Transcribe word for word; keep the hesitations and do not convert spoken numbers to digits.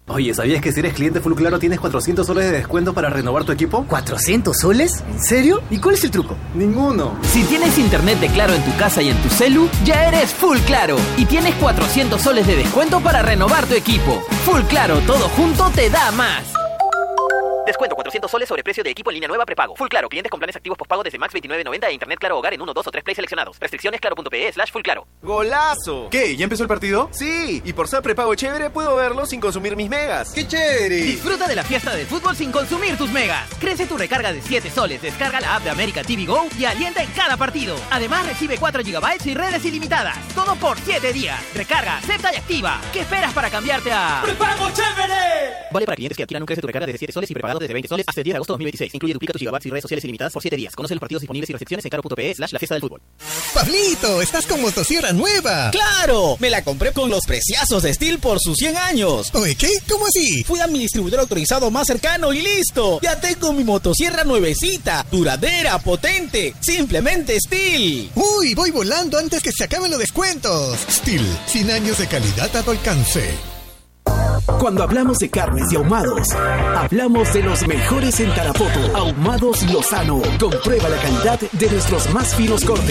Oye, ¿sabías que si eres cliente Full Claro tienes cuatrocientos soles de descuento para renovar tu equipo? ¿cuatrocientos soles? ¿En serio? ¿Y cuál es el truco? Ninguno. Si tienes internet de Claro en tu casa y en tu celu, ya eres Full Claro y tienes cuatrocientos soles de descuento para renovar tu equipo. Full Claro, todo junto te da más. Descuento cuatrocientos soles sobre precio de equipo en línea nueva prepago. Full Claro, clientes con planes activos postpago desde Max veintinueve noventa e Internet Claro Hogar en uno, dos o tres Play seleccionados. Restricciones claro.pe slash Full Claro. ¡Golazo! ¿Qué? ¿Ya empezó el partido? Sí, y por ser prepago chévere puedo verlo sin consumir mis megas. ¡Qué chévere! Disfruta de la fiesta del fútbol sin consumir tus megas. Crece tu recarga de siete soles, descarga la app de América T V Go y alienta en cada partido. Además recibe cuatro gigabytes y redes ilimitadas. Todo por siete días. Recarga, acepta y activa. ¿Qué esperas para cambiarte a ¡Prepago chévere! Vale para clientes que adquieran un crece tu recarga desde siete soles y prepagado desde veinte soles hasta el diez de agosto de dos mil veintiséis. Incluye duplica tus gigabytes y redes sociales ilimitadas por siete días. Conoce los partidos disponibles y restricciones en caro.pe slash la fiesta del fútbol. Pablito, estás con motosierra nueva. ¡Claro! Me la compré con los preciazos de Steel por sus cien años. Oye, ¿qué? ¿Cómo así? Fui a mi distribuidor autorizado más cercano y listo. Ya tengo mi motosierra nuevecita, duradera, potente. Simplemente Steel. Uy, voy volando antes que se acaben los descuentos. Steel, cien años de calidad a tu alcance. Cuando hablamos de carnes y ahumados, hablamos de los mejores en Tarapoto. Ahumados Lozano. Comprueba la calidad de nuestros más finos cortes.